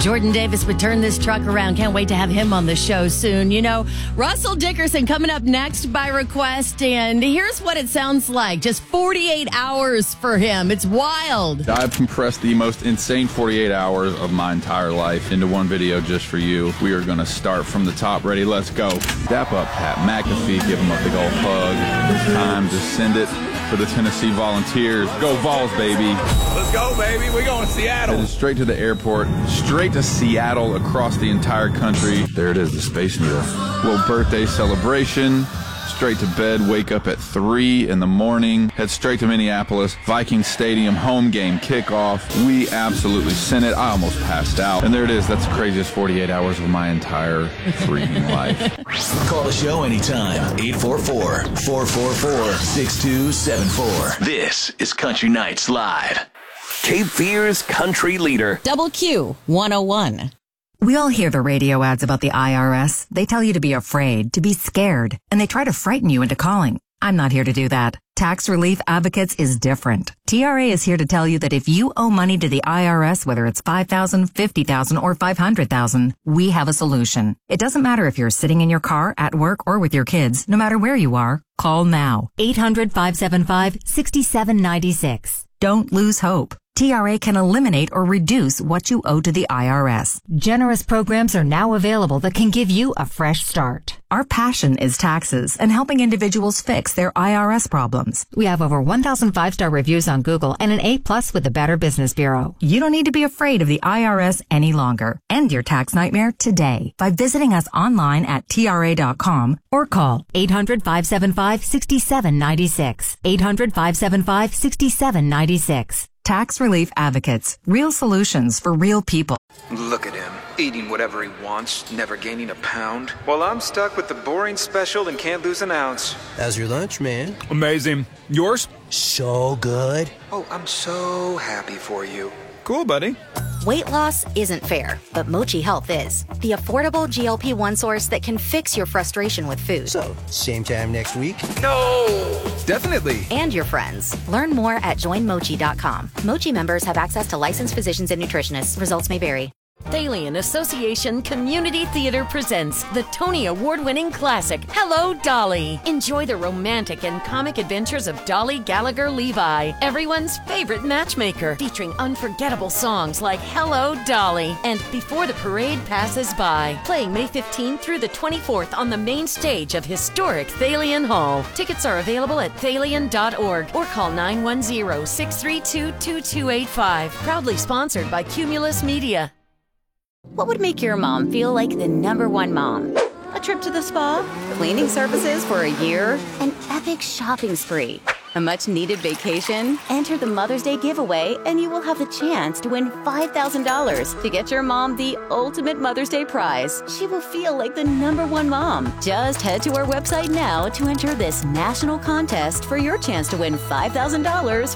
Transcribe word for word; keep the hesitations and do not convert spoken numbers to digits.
Jordan Davis would turn this truck around. Can't wait to have him on the show soon. You know, Russell Dickerson coming up next by request. And here's what it sounds like. Just forty-eight hours for him. It's wild. I've compressed the most insane forty-eight hours of my entire life into one video just for you. We are going to start from the top. Ready? Let's go. Dap up Pat McAfee. Give him a big old hug. It's time to send it for the Tennessee Volunteers. Go Vols, baby. Let's go, baby. We're going to Seattle. Headed straight to the airport, straight to Seattle, across the entire country. There it is, the Space Needle. Little birthday celebration. Straight to bed, wake up at three in the morning, head straight to Minneapolis, Viking Stadium, home game kickoff. We absolutely sent it. I almost passed out. And there it is. That's the craziest forty-eight hours of my entire freaking life. Call the show anytime. eight four four, four four four, six two seven four. This is Country Nights Live. Cape Fear's country leader. Double Q one oh one. We all hear the radio ads about the I R S. They tell you to be afraid, to be scared, and they try to frighten you into calling. I'm not here to do that. Tax Relief Advocates is different. T R A is here to tell you that if you owe money to the I R S, whether it's five thousand dollars, fifty thousand dollars, or five hundred thousand dollars, we have a solution. It doesn't matter if you're sitting in your car, at work, or with your kids. No matter where you are, call now. eight hundred, five seven five, six seven nine six. Don't lose hope. T R A can eliminate or reduce what you owe to the I R S. Generous programs are now available that can give you a fresh start. Our passion is taxes and helping individuals fix their I R S problems. We have over one thousand five-star reviews on Google and an A plus with the Better Business Bureau. You don't need to be afraid of the I R S any longer. End your tax nightmare today by visiting us online at T R A dot com or call eight hundred, five seven five, six seven nine six. eight hundred, five seven five, six seven nine six. Tax Relief Advocates. Real solutions for real people. Look at him, eating whatever he wants, never gaining a pound. Well, I'm stuck with the boring special and can't lose an ounce. How's your lunch, man? Amazing. Yours? So good. Oh, I'm so happy for you. Cool, buddy. Weight loss isn't fair, but Mochi Health is. The affordable G L P one source that can fix your frustration with food. So, same time next week? No! Definitely. And your friends. Learn more at join mochi dot com. Mochi members have access to licensed physicians and nutritionists. Results may vary. Thalian Association Community Theater presents the Tony Award-winning classic, Hello, Dolly. Enjoy the romantic and comic adventures of Dolly Gallagher Levi, everyone's favorite matchmaker, featuring unforgettable songs like Hello, Dolly and Before the Parade Passes By. Playing May fifteenth through the twenty-fourth on the main stage of historic Thalian Hall. Tickets are available at thalian dot org or call nine one zero, six three two, two two eight five. Proudly sponsored by Cumulus Media. What would make your mom feel like the number one mom? A trip to the spa? Cleaning services for a year? An epic shopping spree? A much-needed vacation? Enter the Mother's Day giveaway and you will have the chance to win five thousand dollars to get your mom the ultimate Mother's Day prize. She will feel like the number one mom. Just head to our website now to enter this national contest for your chance to win five thousand dollars